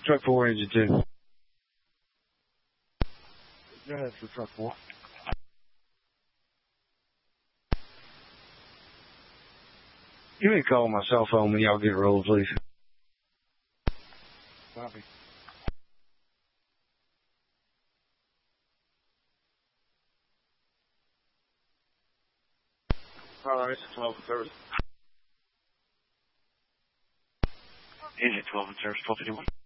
Truck 4, engine 2. Go ahead for truck 4. Give me a call on my cell phone when y'all get rolled, please. Copy. Alright, 12 and service. Engine 12 and service, 1251.